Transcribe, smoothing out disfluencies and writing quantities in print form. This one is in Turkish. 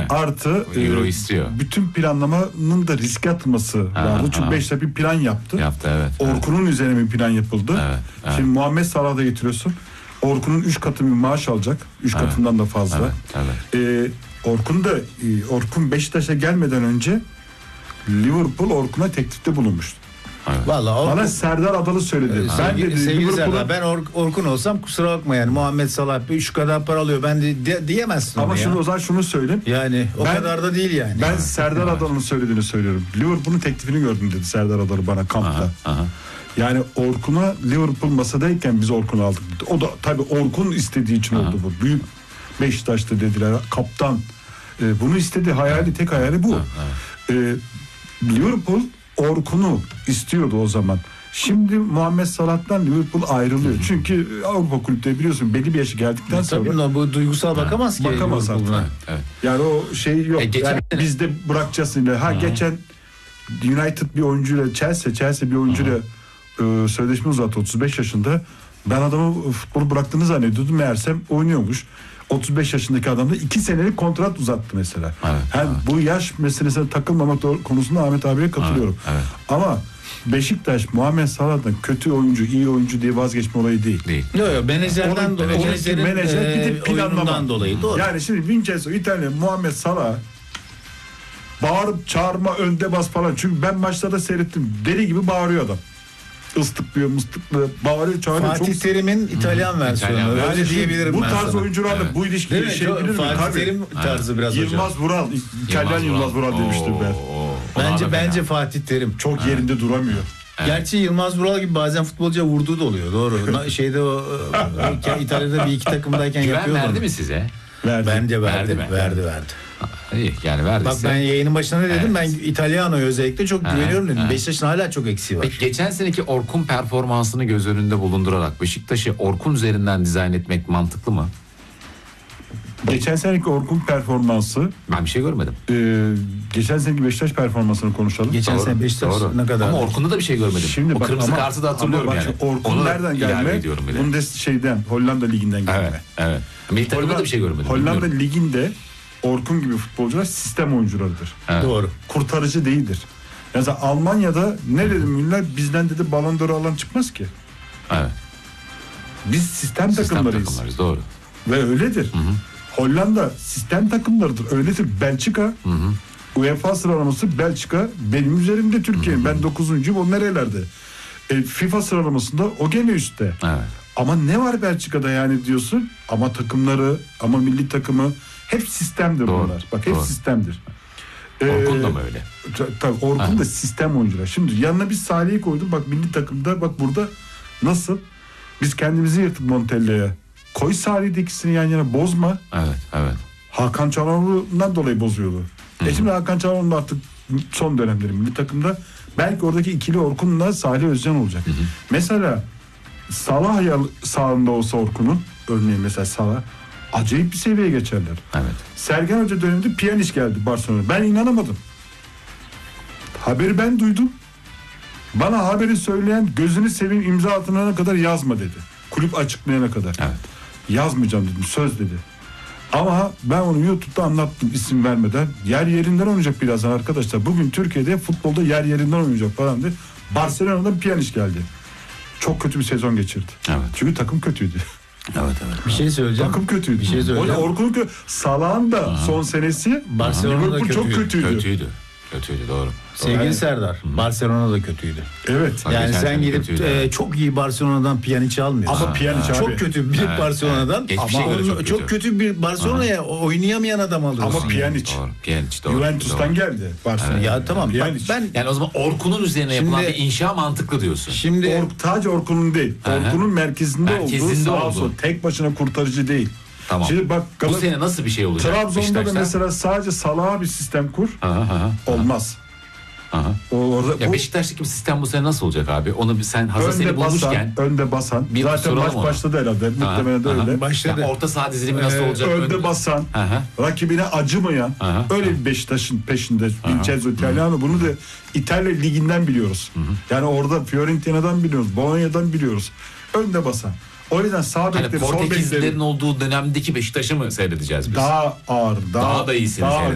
Artı Euro istiyor. bütün planlamanın da riske atması vardı. Çünkü Beşiktaş bir plan yaptı. Evet. Orkun'un üzerine bir plan yapıldı. Evet. Şimdi Muhammed Salah'da getiriyorsun. Orkun'un 3 katı bir maaş alacak. 3 katından da fazla. Evet. Orkun Beşiktaş'a gelmeden önce Liverpool Orkun'a teklifte bulunmuştu. Vallahi Bana Serdar Adalı söyledi. Ben de sevgili Serdar, ben Orkun olsam kusura bakma yani Muhammed Salah şu kadar para alıyor. Ben de diyemezsin ama onu o zaman şunu söyleyeyim. Yani o kadar da değil yani. Ben Serdar Adalı'nın söylediğini söylüyorum. Liverpool'un teklifini gördüm dedi Serdar Adalı bana kampta. Yani Orkun'a Liverpool masadayken biz Orkun'u aldık. O da tabii Orkun istediği için oldu bu. Büyük Beşiktaş'ta dediler. Kaptan. Bunu istedi. Tek hayali bu. Liverpool Orkun'u istiyordu o zaman. Şimdi Muhammed Salah'tan Liverpool ayrılıyor. Çünkü Avrupa kulüpleri biliyorsun belli bir yaşa geldikten sonra. Tabii bu duygusal bakamaz ki. Bakamaz artık. Evet. Yani o şey yok. Yani biz de bırakacağız yine. Geçen United bir oyuncuyla Chelsea bir oyuncuyla sözleşme uzattı 35 yaşında. Ben adamı futbolu bıraktığını zannediyordum. Meğersem oynuyormuş. 35 yaşındaki adam da 2 senelik kontrat uzattı mesela. Bu yaş meselesine takılmamak konusunda Ahmet abiye katılıyorum. Ama Beşiktaş Muhammed Salah'dan kötü oyuncu, iyi oyuncu diye vazgeçme olayı değil. Yok menajerden dolayı. Menajer bir de planlamadan dolayı. Doğru. Yani şimdi Vincenzo İtalya Muhammed Salah bağırıp çağırma, önde bas falan. Çünkü ben maçlarda seyrettim. Deli gibi bağırıyor adam. Islıklıyor, bağırıyor, çağırıyor. Fatih Terim'in İtalyan versiyonu. Öyle diyebilirim bu ben tarz sana. oyuncularla bu ilişkiyi bilir mi? Fatih Terim tarzı biraz hocam. Yılmaz Vural, İtalyan Yılmaz Vural demiştim ben. Bence Fatih Terim çok yerinde duramıyor. Gerçi Yılmaz Vural gibi bazen futbolcuya vurduğu da oluyor. Doğru. İtalya'da bir iki takımdayken yapıyordu. Güven verdi mi size? Bence verdi. İyi, yani verdi. Bak ben yayının başında ne dedim? Ben İtalyano'ya özellikle çok güveniyorum dedim. Beşiktaş'ın hala çok eksiği var. Peki geçen seneki Orkun performansını göz önünde bulundurarak Beşiktaş'ı Orkun üzerinden dizayn etmek mantıklı mı? Geçen seneki Orkun performansı ben bir şey görmedim. Geçen seneki Beşiktaş performansını konuşalım. Geçen sene Beşiktaş ne kadar? Ama Orkun'da da bir şey görmedim. Şimdi o kırmızı kartı da hatırlıyorum yani. Orkun nereden gelme? Bundesliga'dan, Hollanda liginden gelme. Evet. Milli takımda da bir şey görmedim. Hollanda liginde Orkun gibi futbolcular sistem oyuncularıdır. Doğru. Kurtarıcı değildir. Mesela Almanya'da ne dedim Müller? Bizden dedi Ballon d'Or alan çıkmaz ki. Evet. Biz sistem takımlarıyız. Doğru. Ve öyledir. Hollanda sistem takımlarıdır. Öyledir. Belçika UEFA sıralaması Belçika benim üzerimde Türkiye. Ben 9'uncuyum, o nerelerde? FIFA sıralamasında o gene üstte. Evet. Ama ne var Belçika'da yani diyorsun? Ama takımları, ama milli takımı hep sistemdir bunlar. Bak hep sistemdir. Orkun da mı öyle? Tabii Orkun da sistem oyuncular. Şimdi yanına bir Salih'i koydum. Bak milli takımda bak burada nasıl? Biz kendimizi yırttık Montella'ya. Koy Salih'de ikisini yan yana, bozma. Evet. Hakan Çalhanoğlu'ndan dolayı bozuyordu. Şimdi Hakan Çalhanoğlu artık son dönemleri milli takımda. Belki oradaki ikili Orkun'la Salih Özcan olacak. Mesela Salah sağında olsa Orkun'un, örneğin mesela Salah, acayip bir seviyeye geçerler. Evet. Sergen Hoca döneminde Pjanic geldi Barcelona'ya. Ben inanamadım. Haberi ben duydum. Bana haberi söyleyen gözünü seveyim imza atılana kadar yazma dedi. Kulüp açıklayana kadar. Evet. Yazmayacağım dedim, söz dedi. Ama ben onu YouTube'da anlattım isim vermeden. Yer yerinden oynayacak birazdan arkadaşlar. Bugün Türkiye'de futbolda yer yerinden oynayacak falan dedi. Barcelona'dan Pjanic geldi. Çok kötü bir sezon geçirdi. Evet. Çünkü takım kötüydü. Evet. Bir şey söyleyeceğim. Takım kötüydü. Bir şey söyleyeceğim. Orkun Salah'ın da son senesi Barcelona'da çok kötüydü. Kötüydü doğru. Sevgili Serdar, Barcelona da kötüydü. Evet. Yani sen gidip çok iyi Barcelona'dan Pjanic'i almıyorsun. Ama Pjanic abi. Çok kötü bir Barcelona'dan ama çok kötü bir Barcelona'ya oynayamayan adam alıyorsun. Ama Pjanic. Doğru. Juventus'tan geldi Barcelona. Ya tamam. Ben yani o zaman Orkun'un üzerine yapılan bir inşa mantıklı diyorsun. Şimdi sadece Orkun'un değil. Orkun'un merkezinde olduğu sağ sol. Tek başına kurtarıcı değil. Tamam. Şimdi bak bu sene nasıl bir şey olacak? Trabzon'da da mesela sadece Salah'a bir sistem kur. Olmaz. Orada ya Beşiktaş'taki bir sistem bu sene nasıl olacak abi? Onu sen hazır seni bulmuşken önde basan. Zaten maç başladı herhalde. Muhtemelen de öyle. Başladı. Ya orta saha dizilimi nasıl olacak? Önde basan, rakibine acımayan, öyle bir Beşiktaş'ın peşinde. Vincenzo İtalyan, bunu da İtalya liginden biliyoruz. Yani orada Fiorentina'dan biliyoruz, Bologna'dan biliyoruz. Önde basan. O yüzden sağ bekleri, sol Portekizlilerin bekleri olduğu dönemdeki Beşiktaş'ı mı seyredeceğiz biz? daha ağır, daha da iyisini seyredeceğiz.